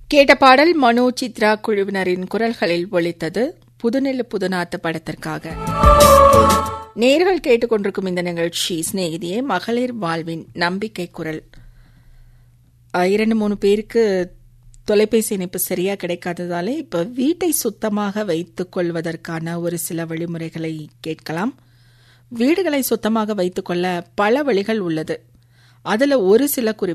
கேட்ட பாடல் மனோ சித்ரா குழுவினரின் குரல்களில் ஒலித்தது. புதுநெல்லு புதுநாத்து படத்திற்காக. நேர்கள் கேட்டுக்கொண்டிருக்கும் இந்த நிகழ்ச்சி சிநேகிதியே மகளிர் வாழ்வின் நம்பிக்கை குரல். 2-3 பேருக்கு தொலைபேசி இணைப்பு சரியா கிடைக்காததாலே இப்ப வீட்டை சுத்தமாக வைத்துக் கொள்வதற்கான ஒரு சில வழிமுறைகளை கேட்கலாம். வீடுகளை சுத்தமாக வைத்துக் கொள்ள பல வழிகள் உள்ளது. அதுல ஒரு சில குறிப்பு